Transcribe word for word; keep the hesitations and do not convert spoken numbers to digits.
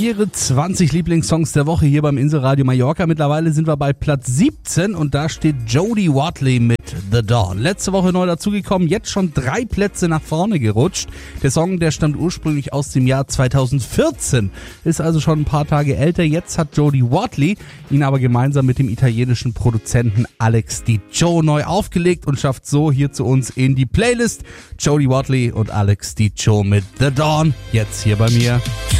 Ihre zwanzig Lieblingssongs der Woche hier beim Inselradio Mallorca. Mittlerweile sind wir bei Platz siebzehn und da steht Jody Watley mit The Dawn. Letzte Woche neu dazugekommen, jetzt schon drei Plätze nach vorne gerutscht. Der Song, der stammt ursprünglich aus dem Jahr zweitausendvierzehn, ist also schon ein paar Tage älter. Jetzt hat Jody Watley ihn aber gemeinsam mit dem italienischen Produzenten Alex Di Gio neu aufgelegt und schafft so hier zu uns in die Playlist. Jody Watley und Alex Di Gio mit The Dawn, jetzt hier bei mir.